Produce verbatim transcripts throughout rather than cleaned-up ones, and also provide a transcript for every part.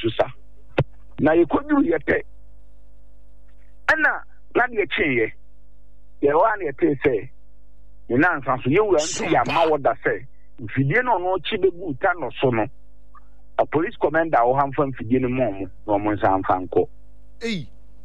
susa na yekodu yete ana na de cheye ye wa na yete say ni na nsan so ye wura nti ya ma woda say mfidie no no chi begu ta no so no a police commander o hamfa mfidie no mo no mo nsan fanko eh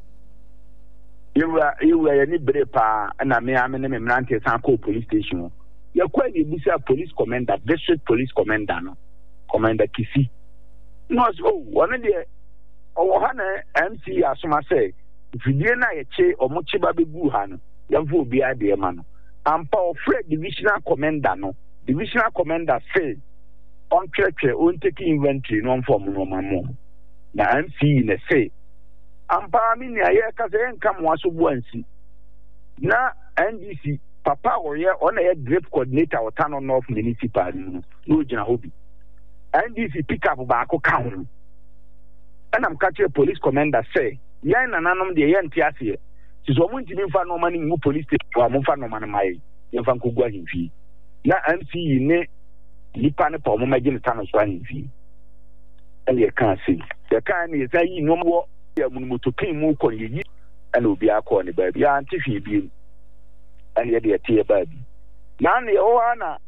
yewa yewa ye ni bre pa na me ame ne me mrante san ko police station ye kwa ni bisa police commander district police commander no commander Kisi no so one de o ha na M C asoma say vidie na ye che o mo che ba begu ha no ye mfo obi ade ma no ampa o Fred divisional commander no divisional commander say on church on take inventory no form no mamo na M C ne say ampa mi ni aye ka say enka mo aso buansi na N D C papa oye on a drape coordinator o Tano North municipal no no gina hobi N D C pick up ba ko ka ho and am catch police commander say yan nananom de yan tiase ti so mo ntimi fa no mani mu police station wa mo fa no mani mai yan fa ko gwa himfi na M C ne nipa ne pa mo magine Tano so himfi and ye kan say ye kan ne say yi no mo ya mu motokin mu ko yi and obi akọ ne ba bi ya antifi bi and ye de tie ba bi na ne o ana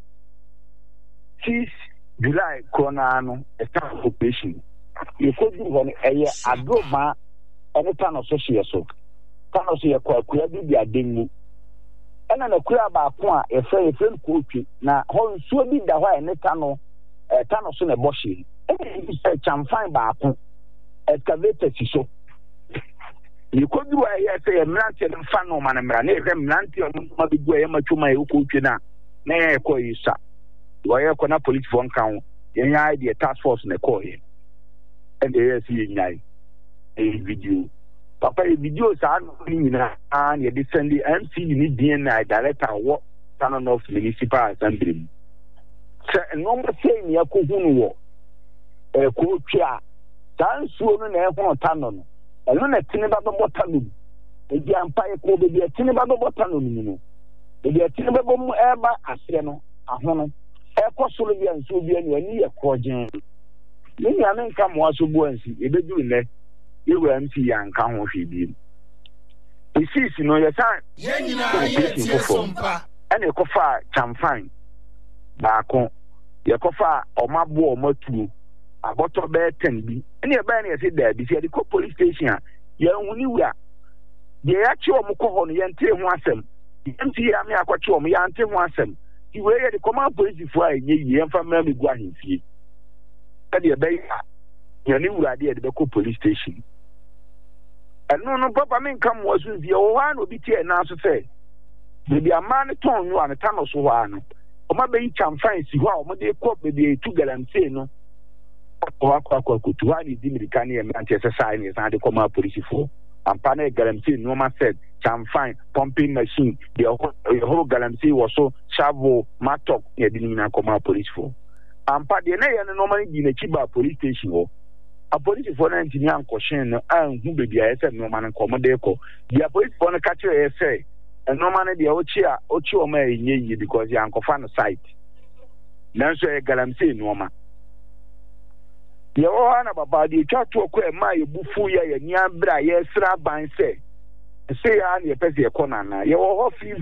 six July corona no a staff operation you could do one a adoma any Tano so she so Tano so ye kwa kwa bi bi adengu ena na kura ba ko a e fe e fe ko twi na ho nsuo bi da hwa ne Tano eh Tano so na boshi e bi se chamfan ba ko excavator si so you could do a say a mlante no fa no man mra na e fe mlante no ma bi gu e ma twuma e ko twi na na e ko yisa why kona police phone kan yenya the task force na call here and they see yenya a video papa a video sa ni na an ye descend M C ni D N I director wo Tano North municipal assembly se no mo say ni akohunu wo e ko twa dan suo no na e hono Tano no eno na tini ba bo Tano e di ampa e ko be di tini ba bo Tano no no e di tini ba bo mu e ba asre no ahono ekosolo bia nso bia ni ani ekojen ni ya me nka mo aso buansi ebedu ne yewa M C ya nka ho hwedi isisi no ye sa ye nyina ye tie sompa ene ekofa chamfan ba ko ye kofa omabo omatu aboto be ten bi ene e ba na ye se da bi se de ko police station ye huni wura ye ya chi omo ko ho no ye nte ho asem M C ya me akwachi omo ya nte ho asem you were the command police for ye and family go ahead fee. And you bay your new idea the Beko police station. And no, no, Papa men come was with the one will be here now to say. Maybe a man tongue you on a Tano so one. Or my baby can find see how my day cop maybe two gallon say no. Or I could to one is the canny and Manchester sign is not the command police for. And Pana Galamsey, no man said, Cham fine, pumping machine, the whole Galamsey was so shovel, matok, near the Nina Command Police for. And Paddy and normally in a Chiba police station. A police for nineteen young caution and who be the S M no man and Commodeco. The police for a catcher essay, and no man the Ochia, Ocho may ye because the uncle fan site. Nanso Galamsey, no man. Ye o ana baba de twa to ko e ma ye bufu ye ye nya bra ye sra ban se se ya na ye pese ye kona na ye o ho fi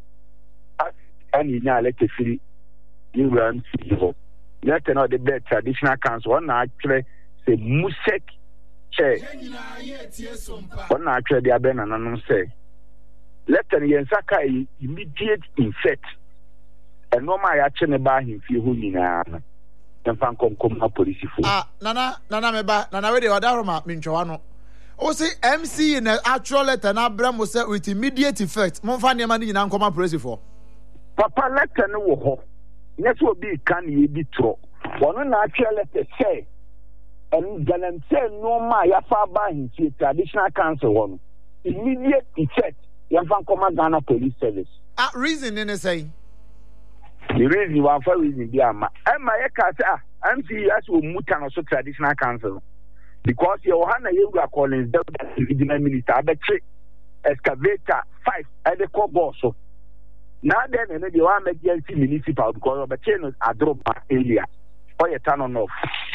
ani nya le kefiri ye ran si ho ye te no de be traditional council na atwere se musek che ona atwere de abena nanom se letter ye nsaka immediate effect e no ma ya che ne ba himfie ho nyina na police ah nana nana meba nana we de odaroma minchwa no o say M C in actual letter na bra mo say with immediate effect mo fa niam na nyina nkoma police for papa letter no wo ho nyeso obi kan ye bi tro wono na actual letter say en Galamsey no ma ya fa ba hin traditional council wono immediate effect ya fa nkoma Ghana police service ah reason in say the reason one for reason be ama Emma Ekasa M C as we mutan so traditional council because you Hana Yoga Collins the regional minister abeche excavator five at the core boss so now then and the one emergency municipal because of the chain adrop area or a Tano North